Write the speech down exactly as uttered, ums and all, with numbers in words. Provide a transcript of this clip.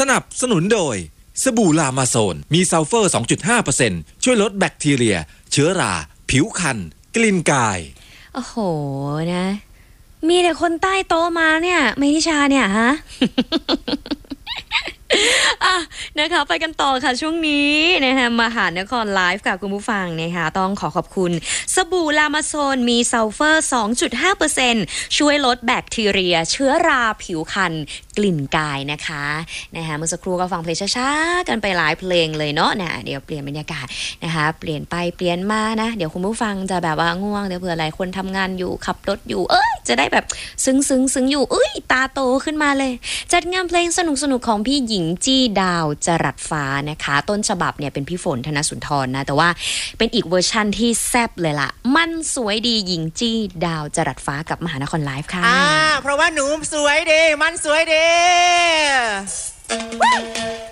นับสนุนโดยสบู่ลามาโซนมีซัลเฟอร์ สองจุดห้าเปอร์เซ็นต์ ช่วยลดแบคทีเรียเชื้อราผิวคันกลิ่นกายโอ้โหนะมีแต่คนใต้โตมาเนี่ยไม่ทิชาเนี่ยฮะ อ่ะนะคะไปกันต่อค่ะช่วงนี้นะคะมหานครไลฟ์ค่ะคุณผู้ฟังนะคะต้องขอขอบคุณสบู่ลามาโซนมีซัลเฟอร์ สองจุดห้าเปอร์เซ็นต์ ช่วยลดแบคทีเรียเชื้อราผิวคันกลิ่นกายนะคะนะคะเมื่อสักครู่ก็ฟังเพลงช้าๆกันไปหลายเพลงเลยเนาะนะเดี๋ยวเปลี่ยนบรรยากาศนะคะเปลี่ยนไปเปลี่ยนมานะเดี๋ยวคุณผู้ฟังจะแบบว่าง่วงเดี๋ยวเผื่อหลายคนทำงานอยู่ขับรถอยู่เอ้ยจะได้แบบซึ้งซึ้งซึ้งอยู่เอ้ยตาโตขึ้นมาเลยจัดงานเพลงสนุกๆของพี่หญิงจี้ดาวจรัสฟ้านะคะต้นฉบับเนี่ยเป็นพี่ฝนธนสุนทรนะแต่ว่าเป็นอีกเวอร์ชั่นที่แซ่บเลยล่ะมันสวยดีหญิงจี้ดาวจรัสฟ้ากับมหานครไลฟ์ค่ะอ่าเพราะว่าหนูสวยดีมันสวยดี